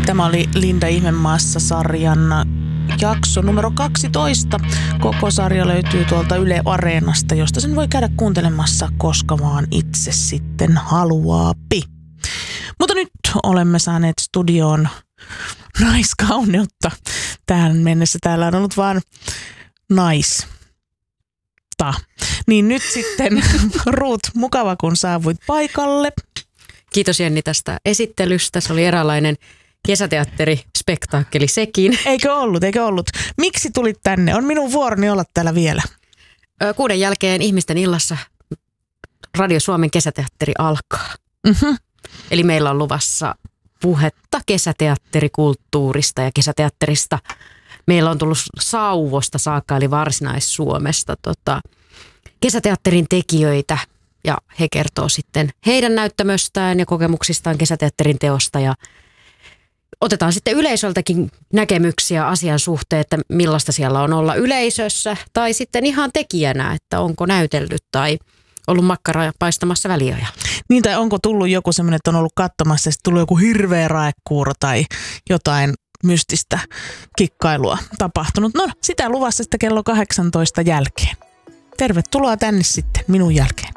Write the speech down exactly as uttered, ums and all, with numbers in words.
Tämä oli Linda Ihmemaassa-sarjan jakso numero kaksitoista. Koko sarja löytyy tuolta Yle Areenasta, josta sen voi käydä kuuntelemassa koska vaan itse sitten haluaapi. Mutta nyt olemme saaneet studioon naiskauneutta. Tähän mennessä täällä on ollut vaan naista. Niin nyt sitten Ruut, mukava kun saavuit paikalle. Kiitos Jenni tästä esittelystä. Se oli eräänlainen kesäteatterispektaakkeli sekin. Eikö ollut, eikö ollut. Miksi tulit tänne? On minun vuoroni olla täällä vielä. Kuuden jälkeen Ihmisten illassa Radio Suomen kesäteatteri alkaa. Mm-hmm. Eli meillä on luvassa puhetta kesäteatterikulttuurista ja kesäteatterista. Meillä on tullut Sauvosta saakka, eli Varsinais-Suomesta tota, kesäteatterin tekijöitä. Ja he kertoo sitten heidän näyttämöstään ja kokemuksistaan kesäteatterin teosta. Ja otetaan sitten yleisöltäkin näkemyksiä asian suhteen, että millaista siellä on olla yleisössä. Tai sitten ihan tekijänä, että onko näytellyt tai ollut makkaraa paistamassa väliajalla. Niin, tai onko tullut joku semmoinen, että on ollut katsomassa ja sitten tullut joku hirveä raekuuro tai jotain mystistä kikkailua tapahtunut. No, sitä luvassa sitten kello kahdeksantoista jälkeen. Tervetuloa tänne sitten minun jälkeen.